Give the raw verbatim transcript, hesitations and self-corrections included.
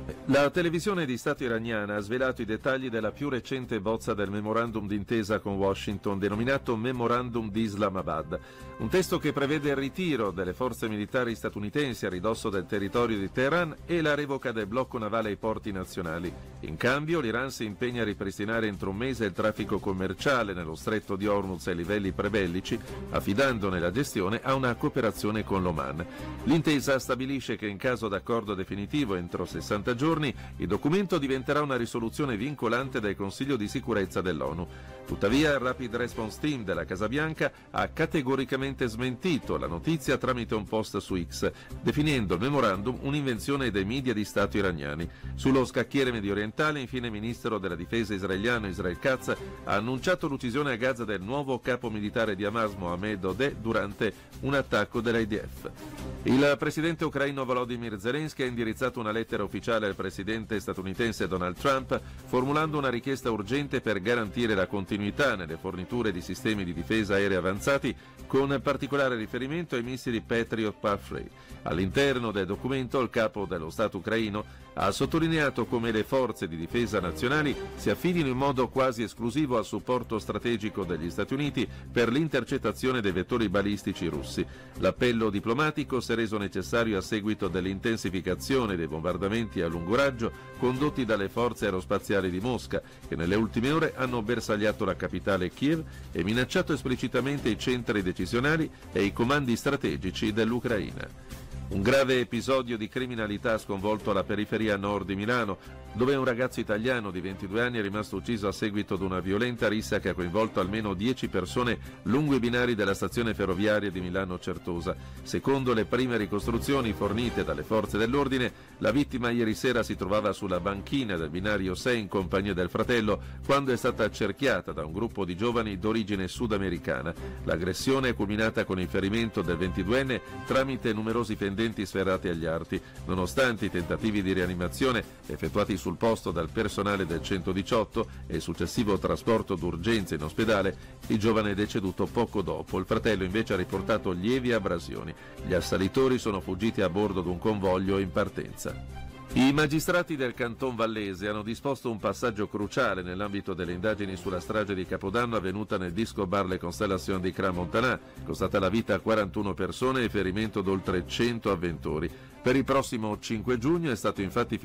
La televisione di Stato iraniana ha svelato i dettagli della più recente bozza del memorandum d'intesa con Washington, denominato Memorandum di Islamabad, un testo che prevede il ritiro delle forze militari statunitensi a ridosso del territorio di Teheran e la revoca del blocco navale ai porti nazionali. In cambio, l'Iran si impegna a ripristinare entro un mese il traffico commerciale nello stretto di Hormuz ai livelli prebellici, affidandone la gestione a una cooperazione con l'Oman. L'intesa stabilisce che in caso d'accordo definitivo entro sessanta giorni il documento diventerà una risoluzione vincolante del Consiglio di sicurezza dell'ONU. Tuttavia, il Rapid Response Team della Casa Bianca ha categoricamente smentito la notizia tramite un post su X, definendo il memorandum un'invenzione dei media di Stato iraniani. Sullo scacchiere mediorientale, infine, il ministro della difesa israeliano Israel Katz ha annunciato l'uccisione a Gaza del nuovo capo militare di Hamas Mohammed Odeh durante un attacco dell'I D F. Il presidente ucraino Volodymyr Zelensky ha indirizzato una lettera ufficiale al presidente statunitense Donald Trump, formulando una richiesta urgente per garantire la continuità nelle forniture di sistemi di difesa aerea avanzati, con particolare riferimento ai missili Patriot Pathray. All'interno del documento, il capo dello Stato ucraino ha sottolineato come le forze di difesa nazionali si affidino in modo quasi esclusivo al supporto strategico degli Stati Uniti per l'intercettazione dei vettori balistici russi. L'appello diplomatico si è reso necessario a seguito dell'intensificazione dei bombardamenti a lungo raggio condotti dalle forze aerospaziali di Mosca, che nelle ultime ore hanno bersagliato la capitale Kiev e minacciato esplicitamente i centri decisionali e i comandi strategici dell'Ucraina. Un grave episodio di criminalità ha sconvolto la periferia nord di Milano, dove un ragazzo italiano di ventidue anni è rimasto ucciso a seguito di una violenta rissa che ha coinvolto almeno dieci persone lungo i binari della stazione ferroviaria di Milano Certosa. Secondo le prime ricostruzioni fornite dalle forze dell'ordine, la vittima ieri sera si trovava sulla banchina del binario sei in compagnia del fratello quando è stata accerchiata da un gruppo di giovani d'origine sudamericana. L'aggressione è culminata con il ferimento del ventiduenne tramite numerosi fendenti sferrati agli arti. Nonostante i tentativi di rianimazione effettuati sul posto dal personale del centodiciotto e il successivo trasporto d'urgenza in ospedale, il giovane è deceduto poco dopo. Il fratello invece ha riportato lievi abrasioni. Gli assalitori sono fuggiti a bordo di un convoglio in partenza. I magistrati del Canton Vallese hanno disposto un passaggio cruciale nell'ambito delle indagini sulla strage di Capodanno avvenuta nel disco bar Le Constellations di Crans-Montana, costata la vita a quarantuno persone e ferimento di oltre cento avventori. Per il prossimo cinque giugno è stato infatti